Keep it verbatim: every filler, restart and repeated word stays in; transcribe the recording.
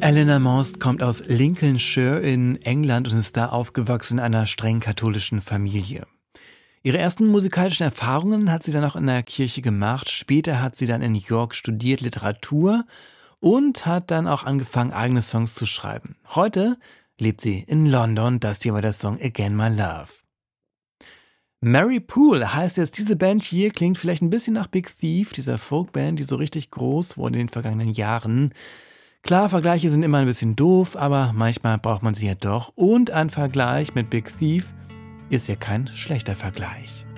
Eleanor Most kommt aus Lincolnshire in England und ist da aufgewachsen in einer streng katholischen Familie. Ihre ersten musikalischen Erfahrungen hat sie dann auch in der Kirche gemacht. Später hat sie dann in York studiert Literatur und hat dann auch angefangen, eigene Songs zu schreiben. Heute lebt sie in London. Das hier war der Song Again My Love. Mary Poole heißt jetzt diese Band hier, klingt vielleicht ein bisschen nach Big Thief, dieser Folkband, die so richtig groß wurde in den vergangenen Jahren. Klar, Vergleiche sind immer ein bisschen doof, aber manchmal braucht man sie ja doch. Und ein Vergleich mit Big Thief ist ja kein schlechter Vergleich.